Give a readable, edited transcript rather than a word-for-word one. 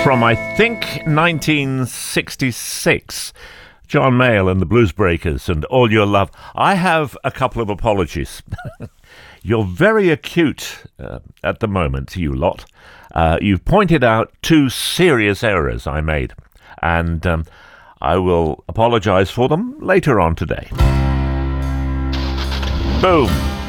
From, I think, 1966, John Mayall and the Blues Breakers and All Your Love. I have a couple of apologies. You're very acute at the moment, you lot. You've pointed out two serious errors I made, and I will apologise for them later on today. Boom.